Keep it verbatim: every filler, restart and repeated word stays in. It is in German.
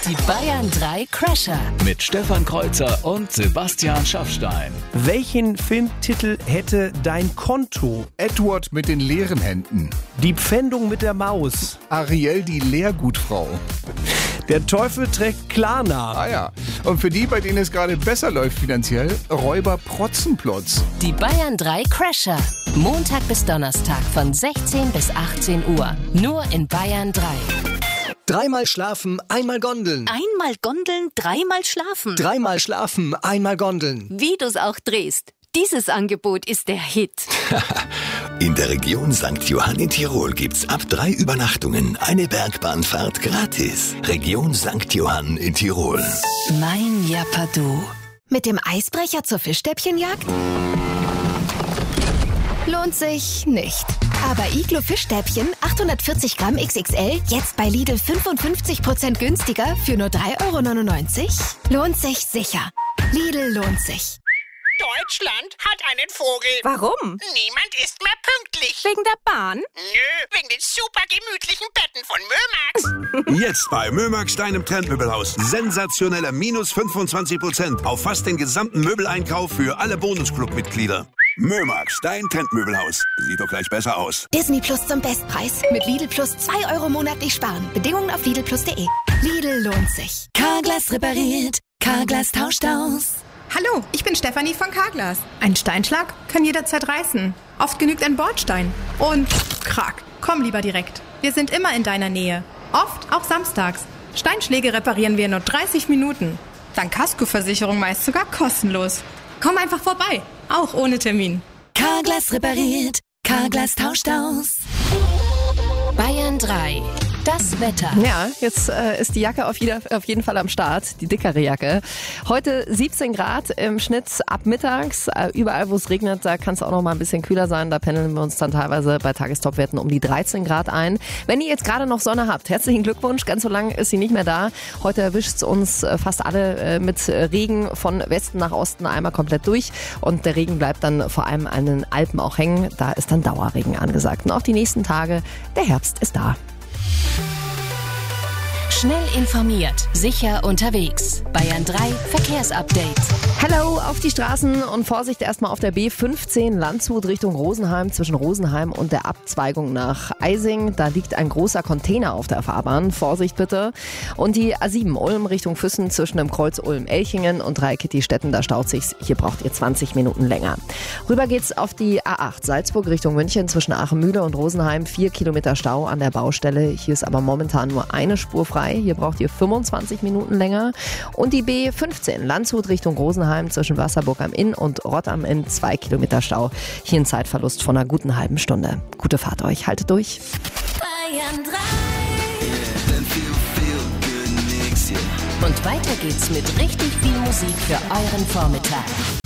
Die Bayern drei Crasher. Mit Stefan Kreuzer und Sebastian Schaffstein. Welchen Filmtitel hätte dein Konto? Edward mit den leeren Händen. Die Pfändung mit der Maus. Ariel, die Leergutfrau. Der Teufel trägt Klarna. Ah ja. Und für die, bei denen es gerade besser läuft finanziell, Räuber Protzenplotz. Die Bayern drei Crasher. Montag bis Donnerstag von sechzehn bis achtzehn Uhr. Nur in Bayern drei. Dreimal schlafen, einmal Gondeln. Einmal Gondeln, dreimal schlafen. Dreimal schlafen, einmal Gondeln. Wie du's auch drehst. Dieses Angebot ist der Hit. In der Region Sankt Johann in Tirol gibt's ab drei Übernachtungen eine Bergbahnfahrt gratis. Region Sankt Johann in Tirol. Mein Japadu. Mit dem Eisbrecher zur Fischstäbchenjagd? Lohnt sich nicht. Aber Iglo Fischstäbchen achthundertvierzig Gramm X X L jetzt bei Lidl fünfundfünfzig Prozent günstiger für nur drei Euro neunundneunzig? Lohnt sich sicher. Lidl lohnt sich. Deutschland hat einen Vogel. Warum? Niemand ist mehr pünktlich. Wegen der Bahn? Nö, wegen den super gemütlichen Betten von Mömax. Jetzt bei Mömax, deinem Trendmöbelhaus. Sensationelle minus fünfundzwanzig Prozent auf fast den gesamten Möbeleinkauf für alle Bonusclub-Mitglieder. Mömax, dein Trendmöbelhaus. Sieht doch gleich besser aus. Disney Plus zum Bestpreis. Mit Lidl Plus zwei Euro monatlich sparen. Bedingungen auf Lidl Plus punkt de. Lidl lohnt sich. Carglass repariert. Carglass tauscht aus. Hallo, ich bin Stefanie von Carglass. Ein Steinschlag kann jederzeit reißen. Oft genügt ein Bordstein. Und krack, komm lieber direkt. Wir sind immer in deiner Nähe. Oft auch samstags. Steinschläge reparieren wir in nur dreißig Minuten. Dank Kaskoversicherung meist sogar kostenlos. Komm einfach vorbei, auch ohne Termin. Carglass repariert. Carglass tauscht aus. Bayern drei. Das Wetter. Ja, jetzt äh, ist die Jacke auf, jeder, auf jeden Fall am Start, die dickere Jacke. Heute siebzehn Grad im Schnitt ab mittags. Äh, überall, wo es regnet, da kann es auch noch mal ein bisschen kühler sein. Da pendeln wir uns dann teilweise bei Tagestopwerten um die dreizehn Grad ein. Wenn ihr jetzt gerade noch Sonne habt, herzlichen Glückwunsch. Ganz so lange ist sie nicht mehr da. Heute erwischt es uns äh, fast alle äh, mit Regen von Westen nach Osten einmal komplett durch. Und der Regen bleibt dann vor allem an den Alpen auch hängen. Da ist dann Dauerregen angesagt. Und auch die nächsten Tage, der Herbst ist da. Schnell informiert, sicher unterwegs. Bayern drei Verkehrsupdate. Hello auf die Straßen und Vorsicht erstmal auf der B fünfzehn Landshut Richtung Rosenheim, zwischen Rosenheim und der Abzweigung nach Eising. Da liegt ein großer Container auf der Fahrbahn. Vorsicht bitte. Und die A sieben Ulm Richtung Füssen zwischen dem Kreuz Ulm-Elchingen und Dreikitti-Stetten, da staut sich's. Hier braucht ihr zwanzig Minuten länger. Rüber geht's auf die A acht Salzburg Richtung München zwischen Aachen-Mühle und Rosenheim. Vier Kilometer Stau an der Baustelle. Hier ist aber momentan nur eine Spur frei. Hier braucht ihr fünfundzwanzig Minuten länger. Und die B fünfzehn Landshut Richtung Rosenheim zwischen Wasserburg am Inn und Rott am Inn. Zwei Kilometer Stau. Hier ein Zeitverlust von einer guten halben Stunde. Gute Fahrt euch. Haltet durch. Bayern drei. Und weiter geht's mit richtig viel Musik für euren Vormittag.